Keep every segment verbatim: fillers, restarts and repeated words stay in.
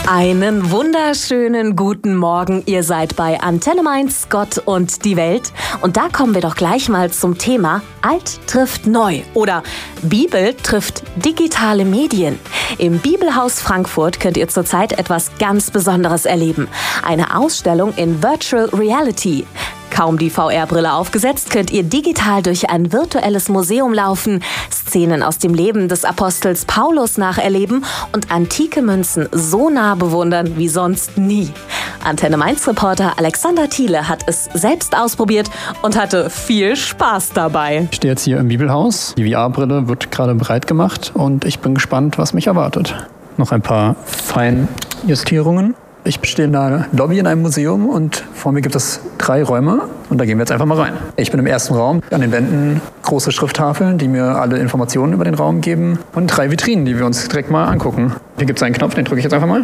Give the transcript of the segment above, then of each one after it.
Einen wunderschönen guten Morgen. Ihr seid bei Antenne Mainz, Gott und die Welt. Und da kommen wir doch gleich mal zum Thema Alt trifft Neu oder Bibel trifft digitale Medien. Im Bibelhaus Frankfurt könnt ihr zurzeit etwas ganz Besonderes erleben. Eine Ausstellung in Virtual Reality. Kaum die V R-Brille aufgesetzt, könnt ihr digital durch ein virtuelles Museum laufen, Szenen aus dem Leben des Apostels Paulus nacherleben und antike Münzen so nah bewundern wie sonst nie. Antenne Mainz-Reporter Alexander Thiele hat es selbst ausprobiert und hatte viel Spaß dabei. Ich stehe jetzt hier im Bibelhaus. Die V R-Brille wird gerade bereit gemacht und ich bin gespannt, was mich erwartet. Noch ein paar Feinjustierungen. Ich stehe in einer Lobby in einem Museum und vor mir gibt es drei Räume und da gehen wir jetzt einfach mal rein. Ich bin im ersten Raum, an den Wänden große Schrifttafeln, die mir alle Informationen über den Raum geben und drei Vitrinen, die wir uns direkt mal angucken. Hier gibt es einen Knopf, den drücke ich jetzt einfach mal.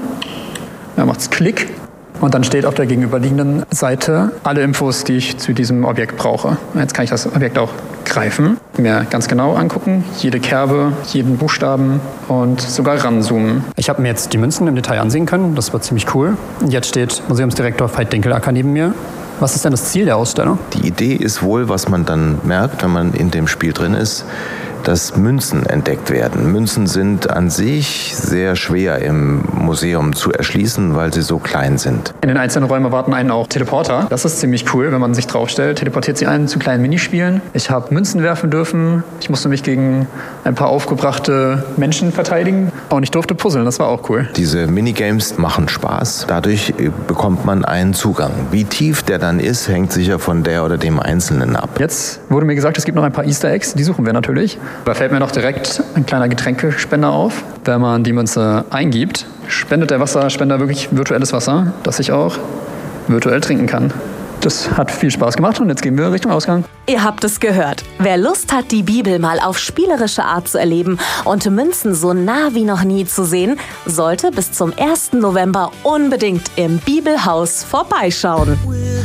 Da macht es Klick. Und dann steht auf der gegenüberliegenden Seite alle Infos, die ich zu diesem Objekt brauche. Jetzt kann ich das Objekt auch greifen, mir ganz genau angucken, jede Kerbe, jeden Buchstaben und sogar ranzoomen. Ich habe mir jetzt die Münzen im Detail ansehen können, das war ziemlich cool. Jetzt steht Museumsdirektor Veit Dinkelacker neben mir. Was ist denn das Ziel der Ausstellung? Die Idee ist wohl, was man dann merkt, wenn man in dem Spiel drin ist, dass Münzen entdeckt werden. Münzen sind an sich sehr schwer im Museum zu erschließen, weil sie so klein sind. In den einzelnen Räumen warten einen auch Teleporter. Das ist ziemlich cool, wenn man sich draufstellt. Teleportiert sie einen zu kleinen Minispielen. Ich habe Münzen werfen dürfen. Ich musste mich gegen ein paar aufgebrachte Menschen verteidigen. Und ich durfte puzzeln, das war auch cool. Diese Minigames machen Spaß. Dadurch bekommt man einen Zugang. Wie tief der dann ist, hängt sicher von der oder dem Einzelnen ab. Jetzt wurde mir gesagt, es gibt noch ein paar Easter Eggs. Die suchen wir natürlich. Da fällt mir noch direkt ein kleiner Getränkespender auf. Wenn man die Münze eingibt, spendet der Wasserspender wirklich virtuelles Wasser, das ich auch virtuell trinken kann. Das hat viel Spaß gemacht und jetzt gehen wir Richtung Ausgang. Ihr habt es gehört. Wer Lust hat, die Bibel mal auf spielerische Art zu erleben und Münzen so nah wie noch nie zu sehen, sollte bis zum ersten November unbedingt im Bibelhaus vorbeischauen.